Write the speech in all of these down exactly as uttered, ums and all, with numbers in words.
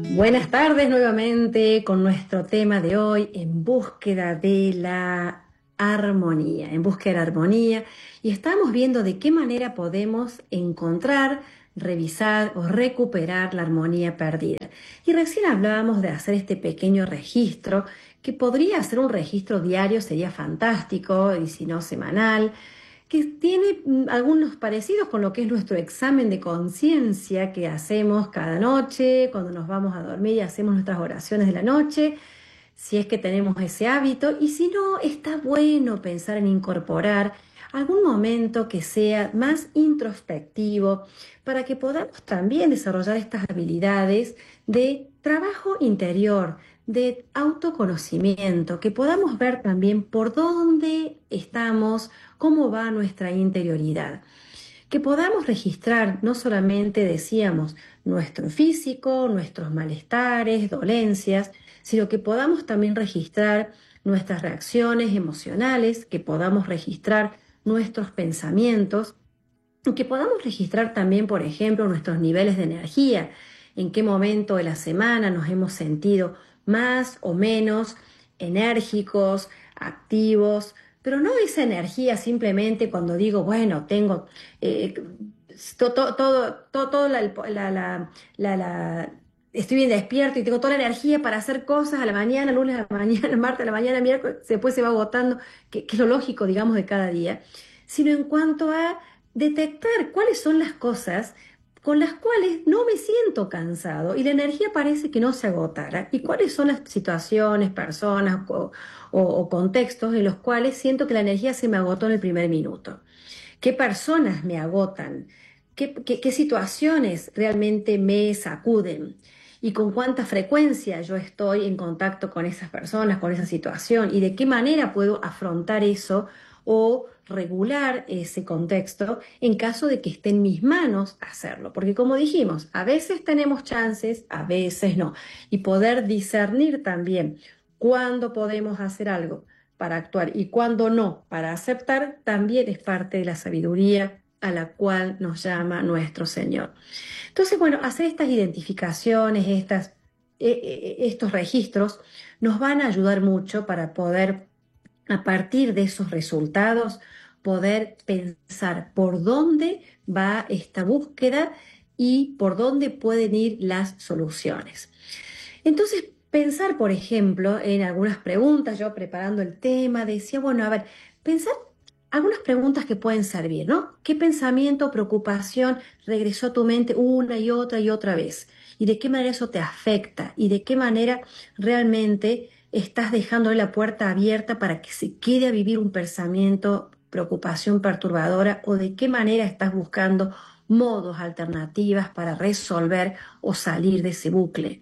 Buenas tardes nuevamente con nuestro tema de hoy, en búsqueda de la armonía, en búsqueda de la armonía, y estamos viendo de qué manera podemos encontrar, revisar o recuperar la armonía perdida. Y recién hablábamos de hacer este pequeño registro, que podría ser un registro diario, sería fantástico, y si no semanal, que tiene mm, algunos parecidos con lo que es nuestro examen de conciencia que hacemos cada noche, cuando nos vamos a dormir y hacemos nuestras oraciones de la noche, si es que tenemos ese hábito, y si no, está bueno pensar en incorporar algún momento que sea más introspectivo para que podamos también desarrollar estas habilidades de trabajo interior, de autoconocimiento, que podamos ver también por dónde estamos, cómo va nuestra interioridad, que podamos registrar no solamente, decíamos, nuestro físico, nuestros malestares, dolencias, sino que podamos también registrar nuestras reacciones emocionales, que podamos registrar nuestros pensamientos, y que podamos registrar también, por ejemplo, nuestros niveles de energía, en qué momento de la semana nos hemos sentido más o menos enérgicos, activos, pero no esa energía simplemente cuando digo, bueno, tengo eh, to- to- todo, todo, todo la, la- la- la- la- estoy bien despierto y tengo toda la energía para hacer cosas a la mañana, lunes a la mañana, martes a la mañana, miércoles, después se va agotando, que, que es lo lógico, digamos, de cada día, sino en cuanto a detectar cuáles son las cosas con las cuales no me siento cansado y la energía parece que no se agotara, y cuáles son las situaciones, personas o, o- o contextos en los cuales siento que la energía se me agotó en el primer minuto. ¿Qué personas me agotan? ¿Qué, qué- qué situaciones realmente me sacuden? ¿Y con cuánta frecuencia yo estoy en contacto con esas personas, con esa situación? ¿Y de qué manera puedo afrontar eso o regular ese contexto en caso de que esté en mis manos hacerlo? Porque como dijimos, a veces tenemos chances, a veces no. Y poder discernir también cuándo podemos hacer algo para actuar y cuando no, para aceptar, también es parte de la sabiduría a la cual nos llama nuestro Señor. Entonces, bueno, hacer estas identificaciones, estas, eh, eh, estos registros, nos van a ayudar mucho para poder, a partir de esos resultados, poder pensar por dónde va esta búsqueda y por dónde pueden ir las soluciones. Entonces, pensar, por ejemplo, en algunas preguntas, yo preparando el tema, decía, bueno, a ver, pensar algunas preguntas que pueden servir, ¿no? ¿Qué pensamiento o preocupación regresó a tu mente una y otra y otra vez? ¿Y de qué manera eso te afecta? ¿Y de qué manera realmente estás dejando la puerta abierta para que se quede a vivir un pensamiento, preocupación perturbadora? ¿O de qué manera estás buscando modos, alternativas para resolver o salir de ese bucle?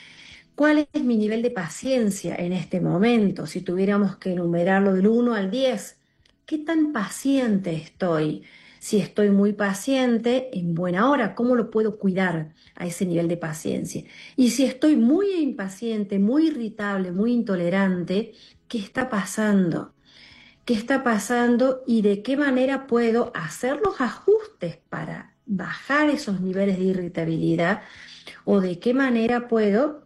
¿Cuál es mi nivel de paciencia en este momento? Si tuviéramos que enumerarlo del uno al diez, ¿qué tan paciente estoy? Si estoy muy paciente, en buena hora, ¿cómo lo puedo cuidar a ese nivel de paciencia? Y si estoy muy impaciente, muy irritable, muy intolerante, ¿qué está pasando? ¿Qué está pasando y de qué manera puedo hacer los ajustes para bajar esos niveles de irritabilidad? ¿O de qué manera puedo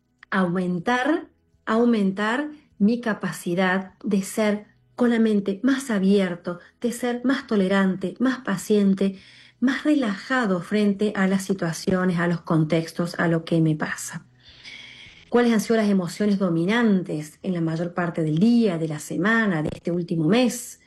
aumentar, aumentar mi capacidad de ser con la mente más abierto, de ser más tolerante, más paciente, más relajado frente a las situaciones, a los contextos, a lo que me pasa? ¿Cuáles han sido las emociones dominantes en la mayor parte del día, de la semana, de este último mes?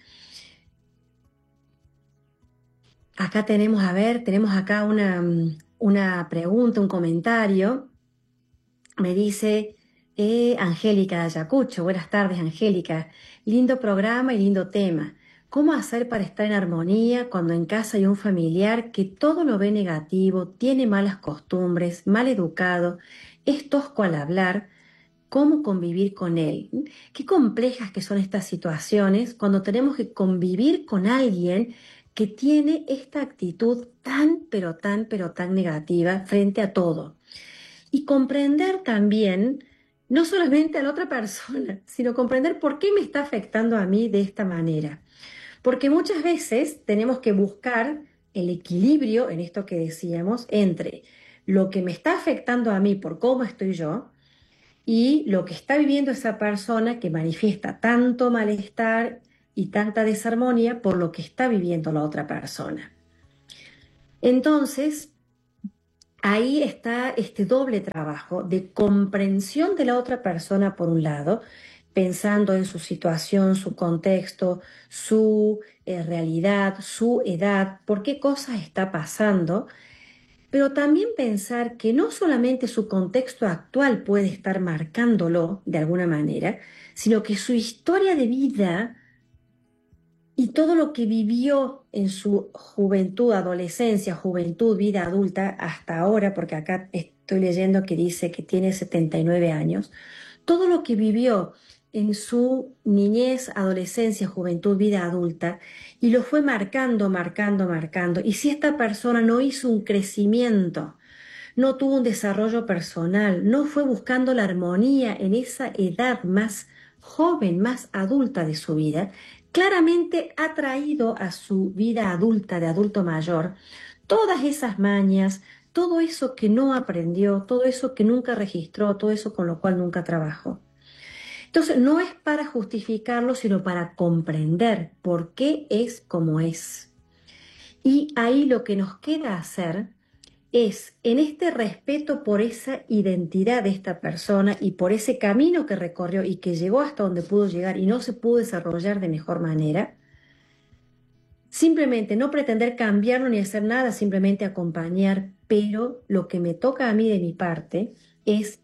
Acá tenemos, a ver, tenemos acá una, una pregunta, un comentario. Me dice eh, Angélica de Ayacucho. Buenas tardes, Angélica. Lindo programa y lindo tema. ¿Cómo hacer para estar en armonía cuando en casa hay un familiar que todo lo ve negativo, tiene malas costumbres, mal educado, es tosco al hablar? ¿Cómo convivir con él? Qué complejas que son estas situaciones cuando tenemos que convivir con alguien que tiene esta actitud tan, pero tan, pero tan negativa frente a todo. Y comprender también, no solamente a la otra persona, sino comprender por qué me está afectando a mí de esta manera. Porque muchas veces tenemos que buscar el equilibrio en esto que decíamos entre lo que me está afectando a mí por cómo estoy yo y lo que está viviendo esa persona que manifiesta tanto malestar y tanta desarmonía por lo que está viviendo la otra persona. Entonces, ahí está este doble trabajo de comprensión de la otra persona por un lado, pensando en su situación, su contexto, su eh, realidad, su edad, por qué cosas está pasando, pero también pensar que no solamente su contexto actual puede estar marcándolo de alguna manera, sino que su historia de vida y todo lo que vivió en su juventud, adolescencia, juventud, vida adulta, hasta ahora, porque acá estoy leyendo que dice que tiene setenta y nueve años, todo lo que vivió en su niñez, adolescencia, juventud, vida adulta, y lo fue marcando, marcando, marcando. Y si esta persona no hizo un crecimiento, no tuvo un desarrollo personal, no fue buscando la armonía en esa edad más joven, más adulta de su vida, claramente ha traído a su vida adulta, de adulto mayor, todas esas mañas, todo eso que no aprendió, todo eso que nunca registró, todo eso con lo cual nunca trabajó. Entonces, no es para justificarlo, sino para comprender por qué es como es. Y ahí lo que nos queda hacer es, en este respeto por esa identidad de esta persona y por ese camino que recorrió y que llegó hasta donde pudo llegar y no se pudo desarrollar de mejor manera, simplemente no pretender cambiarlo ni hacer nada, simplemente acompañar, pero lo que me toca a mí de mi parte es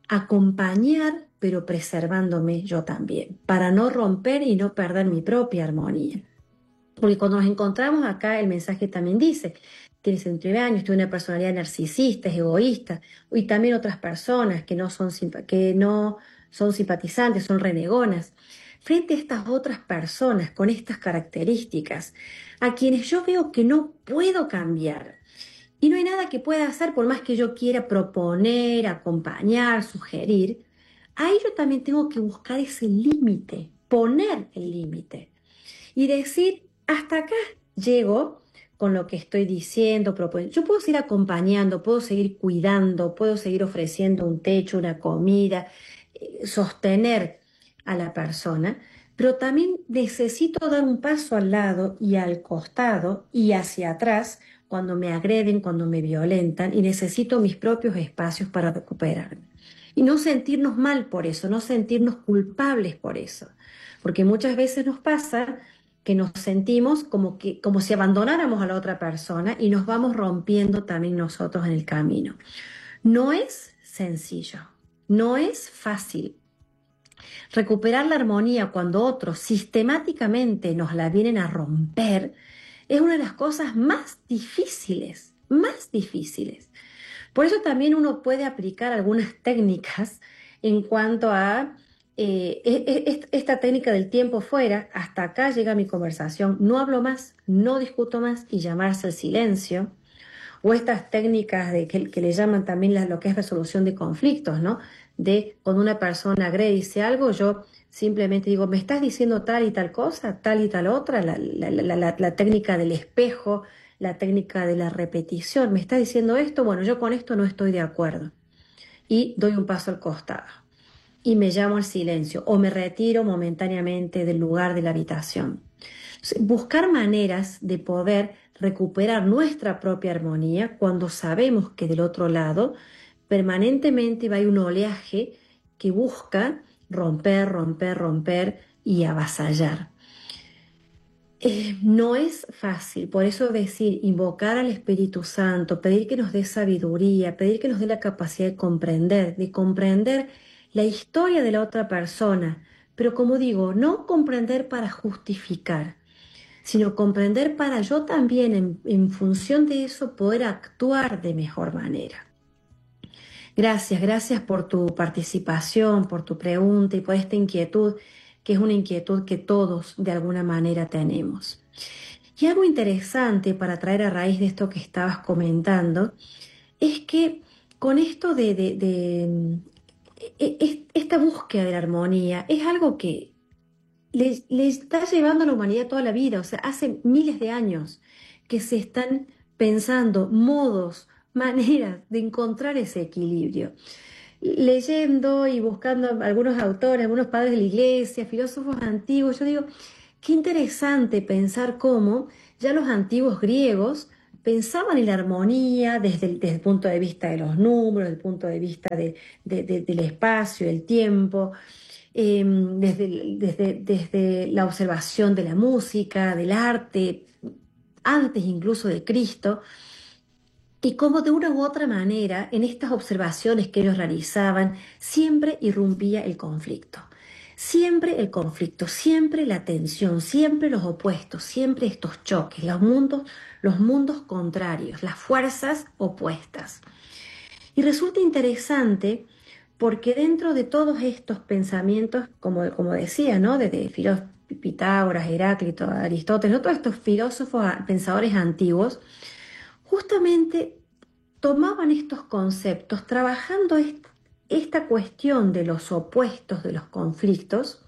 acompañar, pero preservándome yo también, para no romper y no perder mi propia armonía. Porque cuando nos encontramos acá, el mensaje también dice, tienes setenta y nueve años, tiene una personalidad narcisista, es egoísta, y también otras personas que no son, que no son simpatizantes, son renegonas. Frente a estas otras personas con estas características, a quienes yo veo que no puedo cambiar, y no hay nada que pueda hacer por más que yo quiera proponer, acompañar, sugerir, ahí yo también tengo que buscar ese límite, poner el límite y decir, hasta acá llego con lo que estoy diciendo, proponiendo. Yo puedo seguir acompañando, puedo seguir cuidando, puedo seguir ofreciendo un techo, una comida, eh, sostener a la persona, pero también necesito dar un paso al lado y al costado y hacia atrás cuando me agreden, cuando me violentan y necesito mis propios espacios para recuperarme. Y no sentirnos mal por eso, no sentirnos culpables por eso, porque muchas veces nos pasa que nos sentimos como que, como si abandonáramos a la otra persona y nos vamos rompiendo también nosotros en el camino. No es sencillo, no es fácil. Recuperar la armonía cuando otros sistemáticamente nos la vienen a romper es una de las cosas más difíciles, más difíciles. Por eso también uno puede aplicar algunas técnicas en cuanto a eh, e- e- esta técnica del tiempo fuera, hasta acá llega mi conversación, no hablo más, no discuto más y llamarse al silencio, o estas técnicas de, que, que le llaman también la- lo que es resolución de conflictos, ¿no? De cuando una persona agrede y dice algo, yo simplemente digo, ¿me estás diciendo tal y tal cosa, tal y tal otra? La, la, la, la, la técnica del espejo, la técnica de la repetición, ¿me estás diciendo esto? Bueno, yo con esto no estoy de acuerdo. Y doy un paso al costado y me llamo al silencio o me retiro momentáneamente del lugar de la habitación. Buscar maneras de poder recuperar nuestra propia armonía cuando sabemos que del otro lado permanentemente va a haber un oleaje que busca romper, romper, romper y avasallar. Eh, no es fácil, por eso decir, invocar al Espíritu Santo, pedir que nos dé sabiduría, pedir que nos dé la capacidad de comprender, de comprender la historia de la otra persona, pero como digo, no comprender para justificar, sino comprender para yo también en, en función de eso poder actuar de mejor manera. Gracias, gracias por tu participación, por tu pregunta y por esta inquietud, que es una inquietud que todos de alguna manera tenemos. Y algo interesante para traer a raíz de esto que estabas comentando es que con esto de, de, de e- e- esta búsqueda de la armonía es algo que le, le está llevando a la humanidad toda la vida, o sea, hace miles de años que se están pensando modos, maneras de encontrar ese equilibrio. Leyendo y buscando algunos autores, algunos padres de la iglesia, filósofos antiguos, yo digo, qué interesante pensar cómo ya los antiguos griegos pensaban en la armonía desde el, desde el punto de vista de los números, desde el punto de vista de- de- de- del espacio, el tiempo, eh, desde, el- desde, desde la observación de la música, del arte, antes incluso de Cristo, y cómo de una u otra manera en estas observaciones que ellos realizaban siempre irrumpía el conflicto. Siempre el conflicto, siempre la tensión, siempre los opuestos, siempre estos choques, los mundos, los mundos contrarios, las fuerzas opuestas. Y resulta interesante porque dentro de todos estos pensamientos, como, como decía, ¿no? Desde Filó- Pitágoras, Heráclito, Aristóteles, ¿no? Todos estos filósofos, ah, pensadores antiguos, justamente tomaban estos conceptos, trabajando est- esta cuestión de los opuestos, de los conflictos,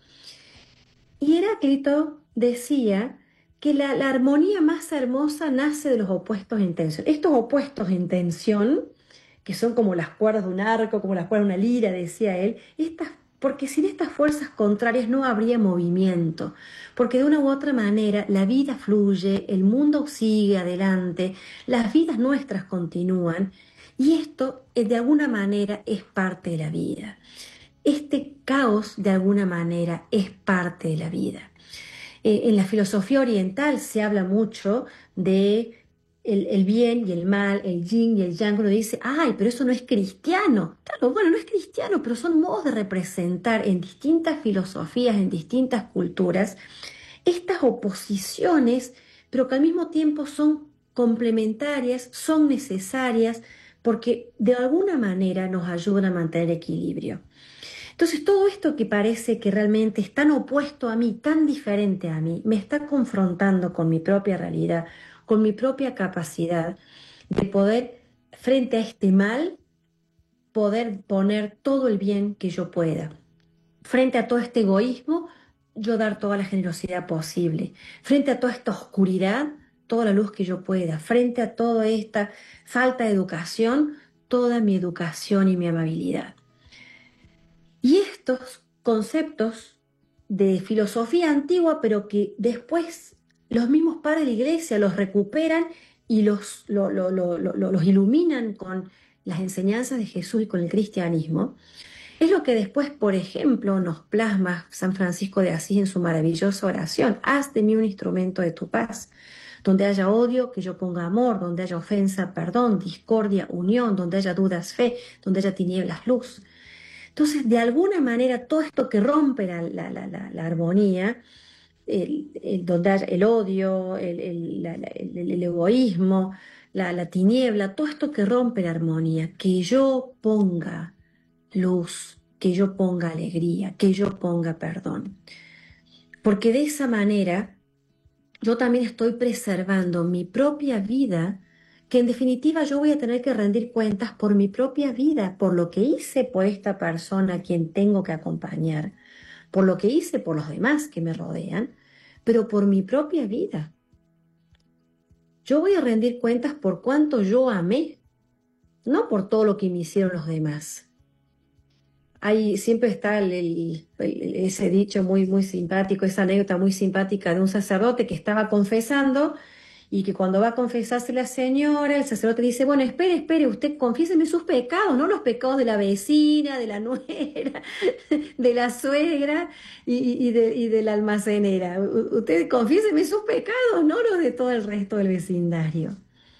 y Heráclito decía que la, la armonía más hermosa nace de los opuestos en tensión. Estos opuestos en tensión, que son como las cuerdas de un arco, como las cuerdas de una lira, decía él, estas, porque sin estas fuerzas contrarias no habría movimiento, porque de una u otra manera la vida fluye, el mundo sigue adelante, las vidas nuestras continúan, y esto eh, de alguna manera es parte de la vida. Este caos de alguna manera es parte de la vida. Eh, en la filosofía oriental se habla mucho de el, el bien y el mal, el yin y el yang. Uno dice, ay, pero eso no es cristiano. Claro, bueno, no es cristiano, pero son modos de representar en distintas filosofías, en distintas culturas, estas oposiciones, pero que al mismo tiempo son complementarias, son necesarias, porque de alguna manera nos ayudan a mantener equilibrio. Entonces, todo esto que parece que realmente es tan opuesto a mí, tan diferente a mí, me está confrontando con mi propia realidad, con mi propia capacidad de poder, frente a este mal, poder poner todo el bien que yo pueda. Frente a todo este egoísmo, yo dar toda la generosidad posible. Frente a toda esta oscuridad, toda la luz que yo pueda. Frente a toda esta falta de educación, toda mi educación y mi amabilidad. Y estos conceptos de filosofía antigua, pero que después los mismos padres de la iglesia los recuperan y los, lo- lo- lo- lo- lo- los iluminan con las enseñanzas de Jesús y con el cristianismo, es lo que después, por ejemplo, nos plasma San Francisco de Asís en su maravillosa oración: haz de mí un instrumento de tu paz. Donde haya odio, que yo ponga amor; donde haya ofensa, perdón; discordia, unión; donde haya dudas, fe; donde haya tinieblas, luz. Entonces, de alguna manera, todo esto que rompe la, la- la- la- la armonía, el, el- donde haya el odio, el, el- la- la- el- el egoísmo, la, la tiniebla, todo esto que rompe la armonía, que yo ponga luz, que yo ponga alegría, que yo ponga perdón. Porque de esa manera yo también estoy preservando mi propia vida, que en definitiva yo voy a tener que rendir cuentas por mi propia vida, por lo que hice por esta persona a quien tengo que acompañar, por lo que hice por los demás que me rodean, pero por mi propia vida. Yo voy a rendir cuentas por cuánto yo amé, no por todo lo que me hicieron los demás. Ahí siempre está el- el- el- ese dicho muy, muy simpático, esa anécdota muy simpática de un sacerdote que estaba confesando y que cuando va a confesarse la señora, el sacerdote dice, bueno, espere, espere, usted confiéseme sus pecados, no los pecados de la vecina, de la nuera, de la suegra y, y- y de, y de la almacenera. U- Usted confiéseme sus pecados, no los de todo el resto del vecindario.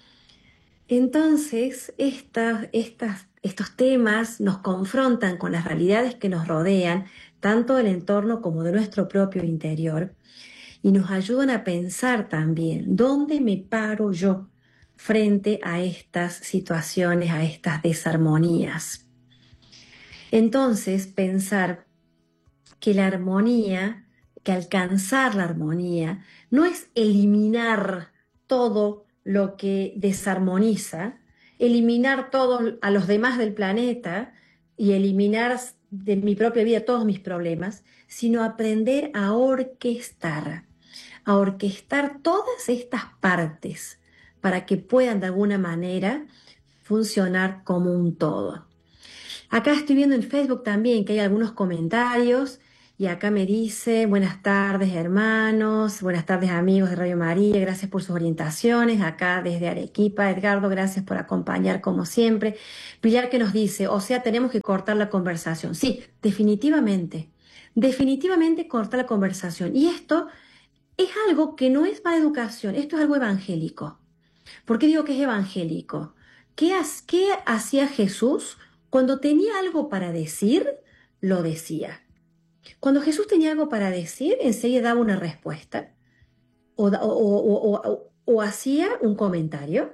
Entonces, estas, estas, estos temas nos confrontan con las realidades que nos rodean, tanto del entorno como de nuestro propio interior, y nos ayudan a pensar también dónde me paro yo frente a estas situaciones, a estas desarmonías. Entonces, pensar que la armonía, que alcanzar la armonía, no es eliminar todo lo que desarmoniza, eliminar todos a los demás del planeta y eliminar de mi propia vida todos mis problemas, sino aprender a orquestar, a orquestar todas estas partes para que puedan de alguna manera funcionar como un todo. Acá estoy viendo en Facebook también que hay algunos comentarios y acá me dice, buenas tardes hermanos, buenas tardes amigos de Radio María, gracias por sus orientaciones. Acá desde Arequipa, Edgardo, gracias por acompañar como siempre. Pilar que nos dice, o sea, tenemos que cortar la conversación. Sí, definitivamente, definitivamente cortar la conversación. Y esto es algo que no es para educación, esto es algo evangélico. ¿Por qué digo que es evangélico? ¿Qué, ha- qué hacía Jesús? Cuando tenía algo para decir, lo decía. Cuando Jesús tenía algo para decir, enseguida daba una respuesta o, da- o- o- o- o- o hacía un comentario.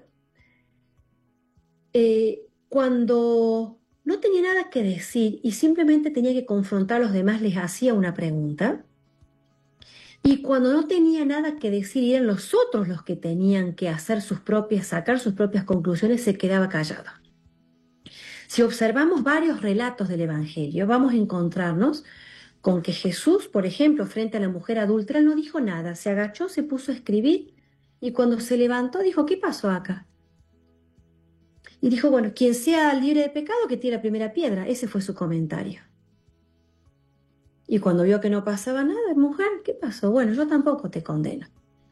Eh, cuando no tenía nada que decir y simplemente tenía que confrontar a los demás, les hacía una pregunta. Y cuando no tenía nada que decir y eran los otros los que tenían que hacer sus propias, sacar sus propias conclusiones, se quedaba callado. Si observamos varios relatos del Evangelio, vamos a encontrarnos con que Jesús, por ejemplo, frente a la mujer adúltera, no dijo nada, se agachó, se puso a escribir y cuando se levantó dijo, ¿qué pasó acá? Y dijo, bueno, quien sea libre de pecado, que tire la primera piedra. Ese fue su comentario. Y cuando vio que no pasaba nada, mujer, ¿qué pasó? Bueno, yo tampoco te condeno.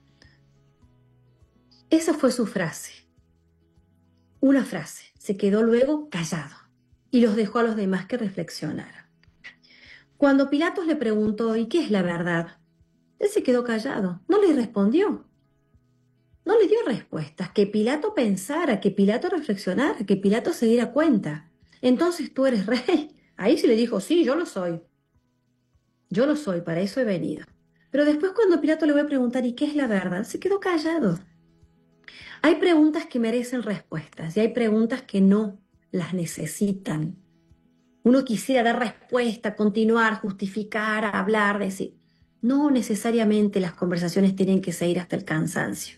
Esa fue su frase. Una frase. Se quedó luego callado y los dejó a los demás que reflexionaran. Cuando Pilatos le preguntó, ¿y qué es la verdad? Él se quedó callado, no le respondió, no le dio respuestas, que Pilato pensara, que Pilato reflexionara, que Pilato se diera cuenta. Entonces tú eres rey. Ahí se le dijo, sí, yo lo soy, yo lo soy, para eso he venido. Pero después cuando Pilato le voy a preguntar, ¿y qué es la verdad? Se quedó callado. Hay preguntas que merecen respuestas y hay preguntas que no las necesitan. Uno quisiera dar respuesta, continuar, justificar, hablar, decir. No necesariamente las conversaciones tienen que seguir hasta el cansancio.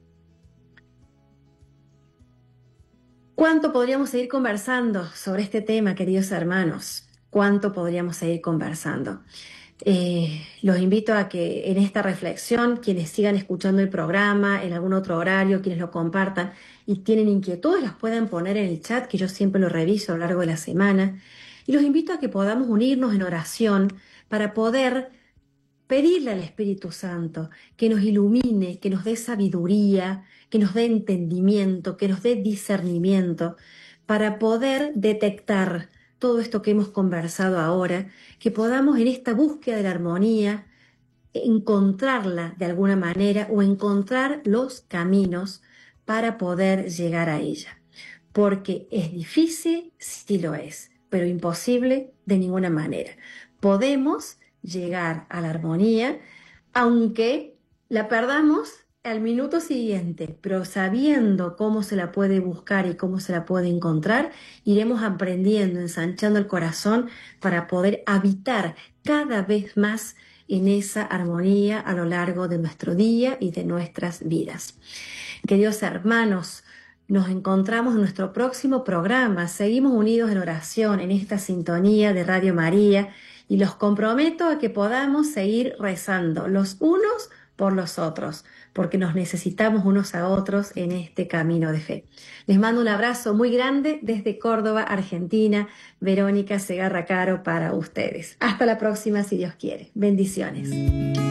¿Cuánto podríamos seguir conversando sobre este tema, queridos hermanos? ¿Cuánto podríamos seguir conversando? Eh, los invito a que en esta reflexión, quienes sigan escuchando el programa en algún otro horario, quienes lo compartan y tienen inquietudes, las puedan poner en el chat, que yo siempre lo reviso a lo largo de la semana. Y los invito a que podamos unirnos en oración para poder pedirle al Espíritu Santo que nos ilumine, que nos dé sabiduría, que nos dé entendimiento, que nos dé discernimiento para poder detectar todo esto que hemos conversado ahora, que podamos en esta búsqueda de la armonía encontrarla de alguna manera o encontrar los caminos para poder llegar a ella. Porque es difícil, sí lo es, pero imposible de ninguna manera. Podemos llegar a la armonía, aunque la perdamos al minuto siguiente, pero sabiendo cómo se la puede buscar y cómo se la puede encontrar, iremos aprendiendo, ensanchando el corazón para poder habitar cada vez más en esa armonía a lo largo de nuestro día y de nuestras vidas. Queridos hermanos, nos encontramos en nuestro próximo programa. Seguimos unidos en oración en esta sintonía de Radio María y los comprometo a que podamos seguir rezando los unos por los otros, porque nos necesitamos unos a otros en este camino de fe. Les mando un abrazo muy grande desde Córdoba, Argentina. Verónica Segarra Caro para ustedes. Hasta la próxima, si Dios quiere. Bendiciones.